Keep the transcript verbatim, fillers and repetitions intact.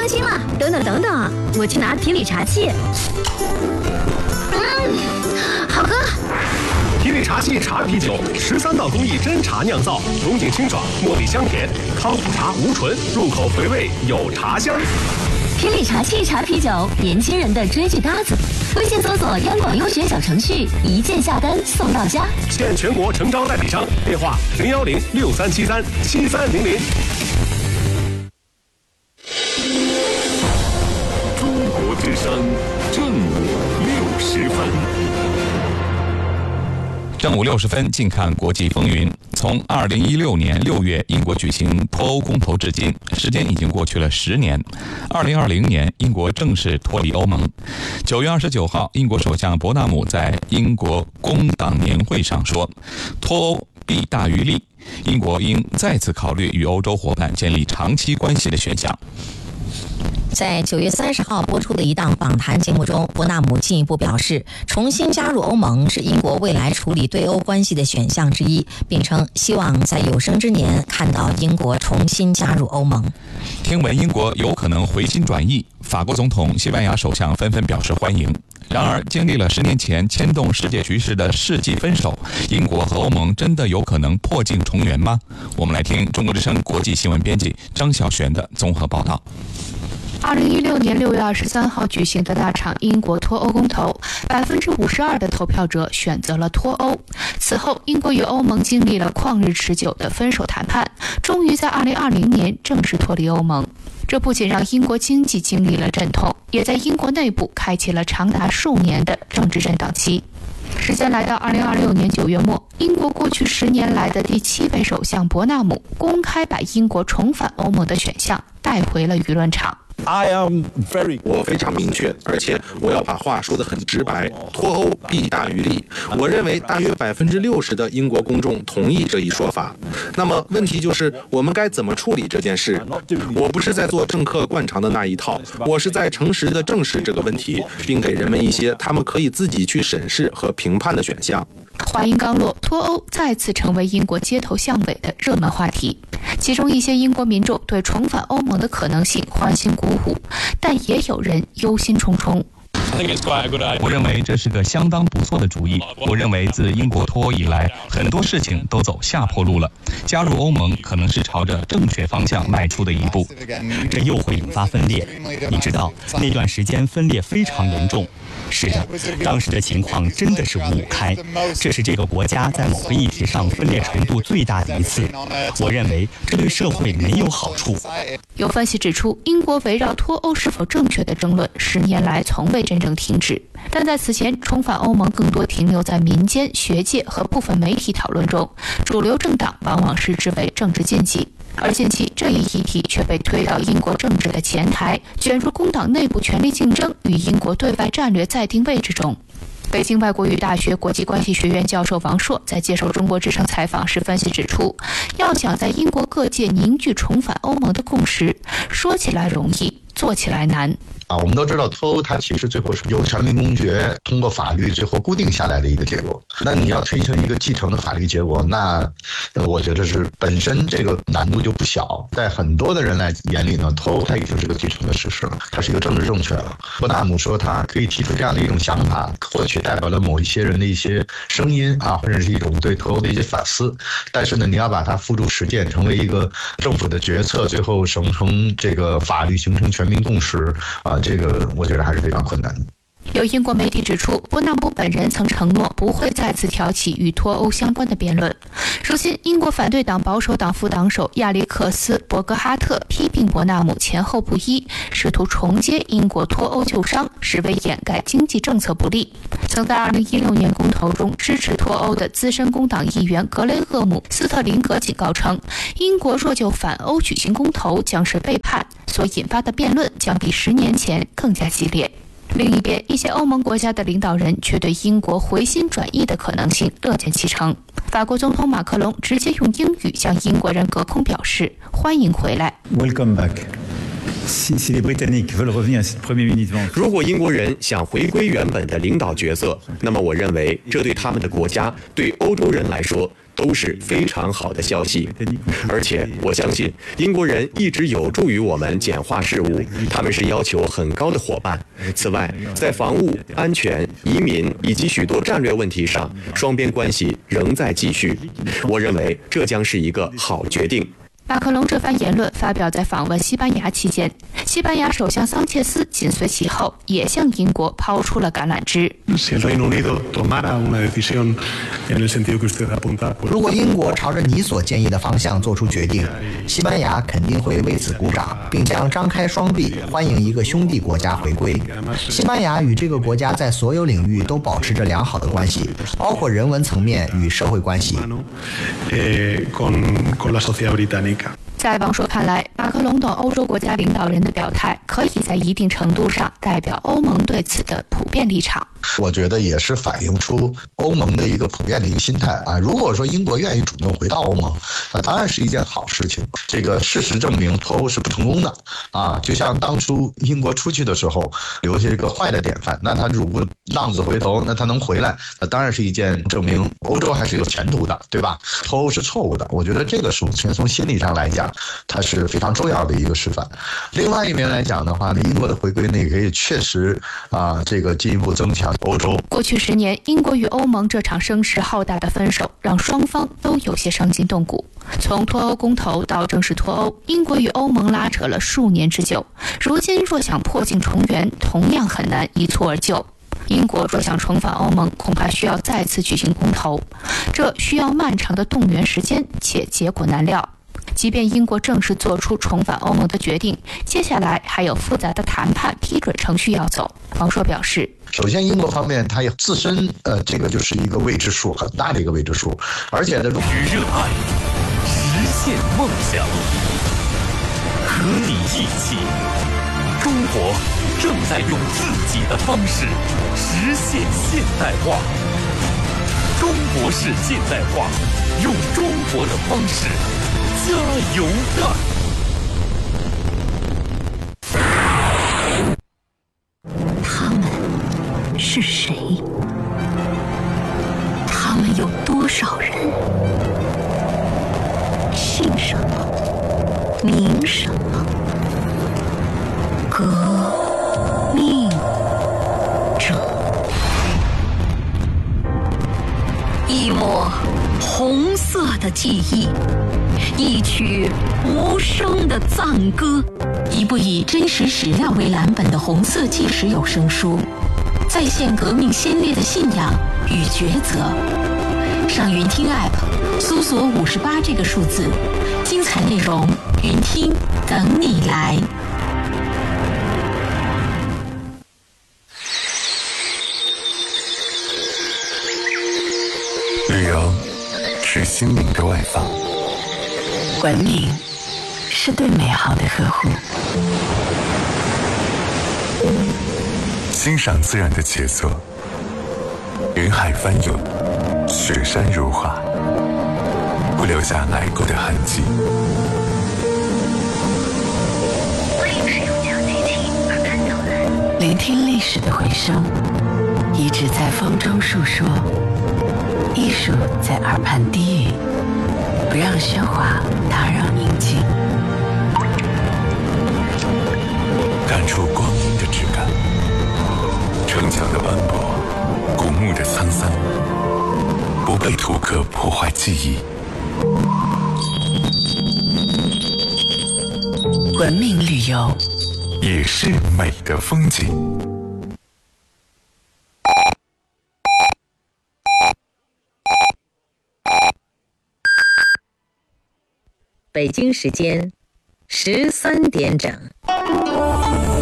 伤心了。等等等等，我去拿提理茶器。嗯，好喝。 提理茶器茶啤酒，十三道工艺真茶酿造，浓井清爽，茉莉香甜，康普茶无醇，入口回味有茶香。 提理茶器茶啤酒，年轻人的追剧搭子。微信搜索央广优选小程序，一键下单送到家。 现全国诚招代理商，电话零幺零六三七三七三零零。 中国之声正午六十分。 正午六十分，近看国际风云。从二零一六年六月英国举行脱欧公投至今，时间已经过去了十年。二零二零年，英国正式脱离欧盟。九月二十九号，英国首相伯纳姆在英国工党年会上说：“脱欧弊大于利，英国应再次考虑与欧洲伙伴建立长期关系的选项。” 在九月三十号播出的一档访谈节目中，伯纳姆进一步表示，重新加入欧盟是英国未来处理对欧关系的选项之一，并称希望在有生之年看到英国重新加入欧盟。 听闻英国有可能回心转意，法国总统、西班牙首相纷纷表示欢迎。然而，经历了十年前牵动世界局势的世纪分手，英国和欧盟真的有可能破镜重圆吗？我们来听中国之声国际新闻编辑张晓璇的综合报道。 二零一六年六月二十三号举行的那场英国脱欧公投，百分之五十二的投票者选择了脱欧。此后，英国与欧盟经历了旷日持久的分手谈判，终于在二零二零年正式脱离欧盟。这不仅让英国经济经历了阵痛，也在英国内部开启了长达数年的政治震荡期。时间来到二零二六年九月末，英国过去十年来的第七位首相伯纳姆公开把英国重返欧盟的选项带回了舆论场。 I am very 我非常明确，而且我要把话说得很直白，脱欧弊大于利。我认为大约百分之六十的英国公众同意这一说法。那么问题就是我们该怎么处理这件事？我不是在做政客惯常的那一套，我是在诚实地正视这个问题，并给人们一些他们可以自己去审视和评判的选项。 话音刚落，脱欧再次成为英国街头巷尾的热门话题。其中一些英国民众对重返欧盟的可能性欢欣鼓舞，但也有人忧心忡忡。 我认为这是个相当不错的主意。我认为自英国脱欧以来，很多事情都走下坡路了。加入欧盟可能是朝着正确方向迈出的一步， 这又会引发分裂。你知道，那段时间分裂非常严重。是的，当时的情况真的是五五开，这是这个国家在某个议题上分裂程度最大的一次。我认为这对社会没有好处。 有分析指出，英国围绕脱欧是否正确的争论，十年来从未真正停止。但在此前，重返欧盟更多停留在民间、学界和部分媒体讨论中，主流政党往往视之为政治禁忌。而近期这一议题却被推到英国政治的前台，卷入工党内部权力竞争与英国对外战略再定位之中。北京外国语大学国际关系学院教授王硕在接受中国之声采访时分析指出，要想在英国各界凝聚重返欧盟的共识，说起来容易，做起来难。 啊，我们都知道脱欧它其实最后是由全民公决通过法律最后固定下来的一个结果。那你要推行一个继承的法律结果，那呃我觉得是本身这个难度就不小。在很多的人来眼里呢，脱欧它已经是个继承的事实了，它是一个政治正确了。伯纳姆说他可以提出这样的一种想法，或许代表了某一些人的一些声音啊，或者是一种对脱欧的一些反思。但是呢，你要把它付诸实践，成为一个政府的决策，最后形成这个法律，形成全民共识啊。这个我觉得还是非常困难的。 有英国媒体指出，伯纳姆本人曾承诺不会再次挑起与脱欧相关的辩论。如今，英国反对党保守党副党首亚历克斯·伯格哈特批评伯纳姆前后不一，试图重接英国脱欧旧伤，实为掩盖经济政策不力。曾在二零一六年公投中支持脱欧的资深工党议员格雷厄姆·斯特林格警告称，英国若就反欧举行公投将是背叛，所引发的辩论将比十年前更加激烈。另一边，一些欧盟国家的领导人却对英国回心转意的可能性乐见其成。法国总统马克龙直接用英语向英国人隔空表示欢迎回来。 Welcome back. 如果英国人想回归原本的领导角色，那么我认为这对他们的国家，对欧洲人来说都是非常好的消息。而且我相信英国人一直有助于我们简化事务，他们是要求很高的伙伴。此外，在防务、安全、移民以及许多战略问题上，双边关系仍在继续。我认为这将是一个好决定。 马克龙这番言论发表在访问西班牙期间，西班牙首相桑切斯紧随其后，也向英国抛出了橄榄枝。 如果英国朝着你所建议的方向做出决定，西班牙肯定会为此鼓掌，并将张开双臂欢迎一个兄弟国家回归。西班牙与这个国家在所有领域都保持着良好的关系，包括人文层面与社会关系。 在王朔看来，马克龙等欧洲国家领导人的表态可以在一定程度上代表欧盟对此的普遍立场。 我觉得也是反映出欧盟的一个普遍的一个心态啊。如果说英国愿意主动回到欧盟，那当然是一件好事情。这个事实证明脱欧是不成功的啊，就像当初英国出去的时候留下一个坏的典范，那他如果浪子回头，那他能回来，那当然是一件证明欧洲还是有前途的，对吧？脱欧是错误的，我觉得这个首先从心理上来讲，它是非常重要的一个示范。另外一面来讲的话呢，英国的回归呢，也可以确实啊，这个进一步增强欧洲。 过去十年，英国与欧盟这场声势浩大的分手，让双方都有些伤筋动骨。从脱欧公投到正式脱欧，英国与欧盟拉扯了数年之久。如今若想破镜重圆，同样很难一蹴而就。英国若想重返欧盟，恐怕需要再次举行公投，这需要漫长的动员时间，且结果难料。即便英国正式做出重返欧盟的决定，接下来还有复杂的谈判批准程序要走。王朔表示， 首先英国方面它也自身呃这个就是一个未知数，很大的一个未知数，而且呢， 与热爱实现梦想，和你一起，中国正在用自己的方式实现现代化。中国式现代化，用中国的方式加油干！ 他们是谁？他们有多少人？姓什么？名什么？革命者。一抹红色的记忆，一曲无声的赞歌，一部以真实史料为蓝本的红色纪实有声书，再现革命先烈的信仰与抉择。上云听 App 搜索五十八这个数字，精彩内容云听等你来。 旅游是心灵的外放， 文明是对美好的呵护， 欣赏自然的杰作，云海翻涌，雪山如画，不留下来过的痕迹。 聆听历史的回声，遗址在风中述说，艺术在耳畔低语，不让喧哗打扰宁静， 感触光阴的质感，城墙的斑驳，古墓的沧桑，不被图刻破坏记忆。 文明旅游也是美的风景。 北京时间十三点整。